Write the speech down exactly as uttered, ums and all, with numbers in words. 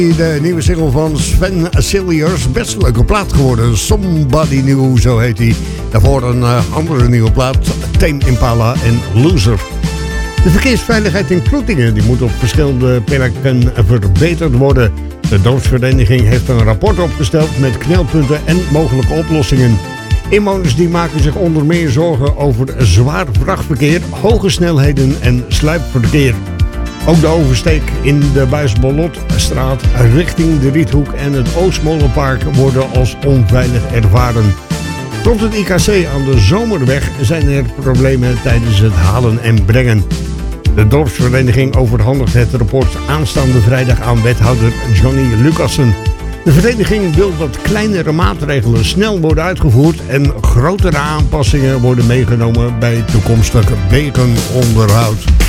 De nieuwe single van Sven Silliers, best een leuke plaat geworden. Somebody New, zo heet hij. Daarvoor een uh, andere nieuwe plaat, Tame Impala en Loser. De verkeersveiligheid in Kloetingen die moet op verschillende plekken verbeterd worden. De dorpsvereniging heeft een rapport opgesteld met knelpunten en mogelijke oplossingen. Inwoners die maken zich onder meer zorgen over zwaar vrachtverkeer, hoge snelheden en sluipverkeer. Ook de oversteek in de Buisballotstraat richting de Riethoek en het Oostmolenpark worden als onveilig ervaren. Rond het I K C aan de Zomerweg zijn er problemen tijdens het halen en brengen. De dorpsvereniging overhandigt het rapport aanstaande vrijdag aan wethouder Johnny Lucassen. De vereniging wil dat kleinere maatregelen snel worden uitgevoerd en grotere aanpassingen worden meegenomen bij toekomstig wegenonderhoud.